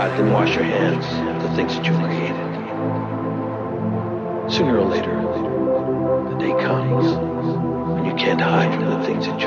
God, then wash your hands of the things that you created. Sooner or later, the day comes when you can't hide from the things that you